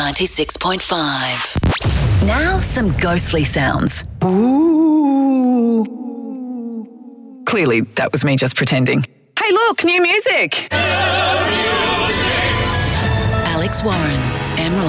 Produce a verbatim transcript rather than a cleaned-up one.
ninety-six point five. Now some ghostly sounds. Ooh. Clearly, that was me just pretending. Hey, look, new music. Alex Warren, Emerald.